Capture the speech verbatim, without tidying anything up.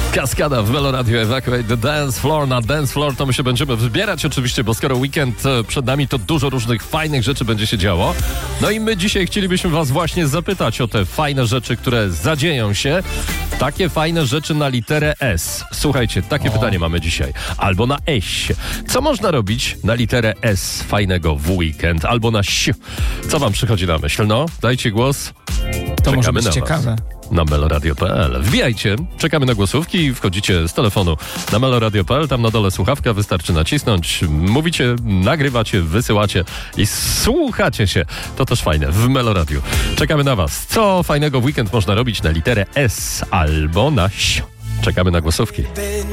Kaskada w Melo Radio, Evacuate the Dance Floor. Na Dance Floor to my się będziemy wybierać oczywiście, bo skoro weekend przed nami, to dużo różnych fajnych rzeczy będzie się działo. No i my dzisiaj chcielibyśmy was właśnie zapytać o te fajne rzeczy, które zadzieją się. Takie fajne rzeczy na literę S. Słuchajcie, takie o. pytanie mamy dzisiaj. Albo na S. Co można robić na literę S fajnego w weekend? Albo na S. Co wam przychodzi na myśl? No, dajcie głos. To Czekamy może być na ciekawe. Was. Na meloradio kropka p l. Wbijajcie, czekamy na głosówki i wchodzicie z telefonu na meloradio kropka p l. Tam na dole słuchawka, wystarczy nacisnąć. Mówicie, nagrywacie, wysyłacie i słuchacie się. To też fajne w Meloradiu. Czekamy na was. Co fajnego w weekend można robić na literę S albo na S? Czekamy na głosówki.